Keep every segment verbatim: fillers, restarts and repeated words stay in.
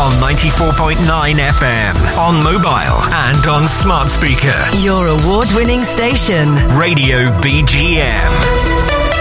on ninety-four point nine F M, on mobile and on smart speaker. Your award-winning station. Radio B G M.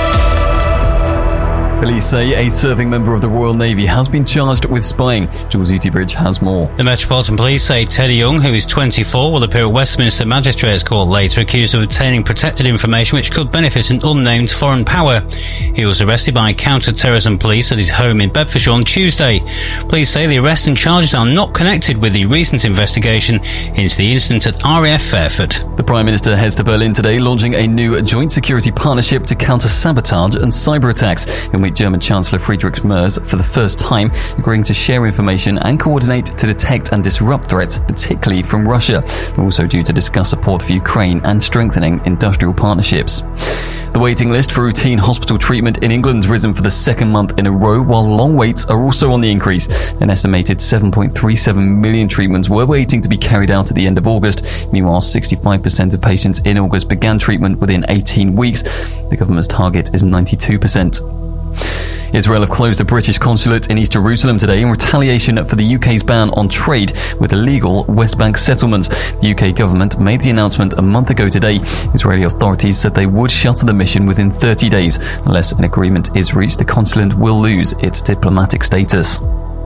Police say a serving member of the Royal Navy has been charged with spying. Jules Utibridge has more. The Metropolitan Police say Teddy Young, who is twenty-four, will appear at Westminster Magistrates Court later, accused of obtaining protected information which could benefit an unnamed foreign power. He was arrested by counter-terrorism police at his home in Bedfordshire on Tuesday. Police say the arrest and charges are not connected with the recent investigation into the incident at R A F Fairford. The Prime Minister heads to Berlin today, launching a new joint security partnership to counter sabotage and cyber attacks, in which German Chancellor Friedrich Merz, for the first time, agreeing to share information and coordinate to detect and disrupt threats, particularly from Russia. They're also due to discuss support for Ukraine and strengthening industrial partnerships. The waiting list for routine hospital treatment in England has risen for the second month in a row, while long waits are also on the increase. An estimated seven point three seven million treatments were waiting to be carried out at the end of August. Meanwhile, sixty-five percent of patients in August began treatment within eighteen weeks. The government's target is ninety-two percent. Israel have closed the British consulate in East Jerusalem today in retaliation for the U K's ban on trade with illegal West Bank settlements. The U K government made the announcement a month ago today. Israeli authorities said they would shutter the mission within thirty days. Unless an agreement is reached, the consulate will lose its diplomatic status.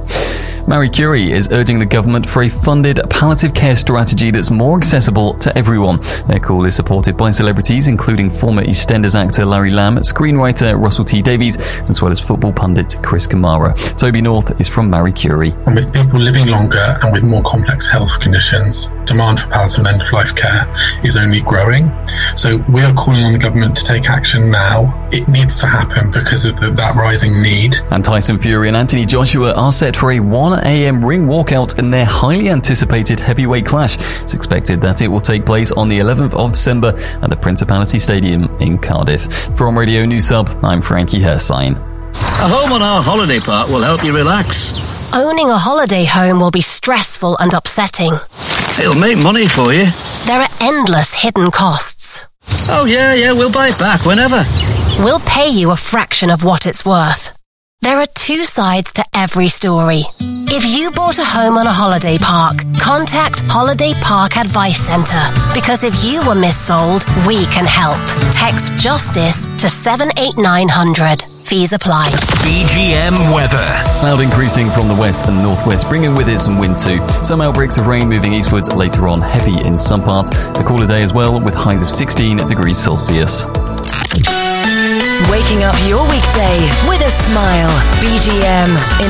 Marie Curie is urging the government for a funded palliative care strategy that's more accessible to everyone. Their call is supported by celebrities including former EastEnders actor Larry Lamb, screenwriter Russell T Davies, as well as football pundit Chris Kamara. Toby North is from Marie Curie. And with people living longer and with more complex health conditions, demand for palliative and end-of-life care is only growing. So we are calling on the government to take action now. It needs to happen because of the, that rising need. And Tyson Fury and Anthony Joshua are set for a one a.m. ring walkout in their highly anticipated heavyweight clash. It's expected that it will take place on the eleventh of December at the Principality Stadium in Cardiff. From Radio News Hub, I'm Frankie Hersign. A home on our holiday park will help you relax. Owning a holiday home will be stressful and upsetting. It'll make money for you. There are endless hidden costs. Oh yeah, yeah, we'll buy it back whenever. We'll pay you a fraction of what it's worth. There are two sides to every story. If you bought a home on a holiday park, contact Holiday Park Advice Centre, because if you were missold, we can help. Text JUSTICE to seven eight nine hundred. Fees apply. B G M weather. Cloud increasing from the west and northwest, bringing with it some wind too. Some outbreaks of rain moving eastwards later on, heavy in some parts. A cooler day as well, with highs of sixteen degrees Celsius. Waking up your weekday with a smile. B G M.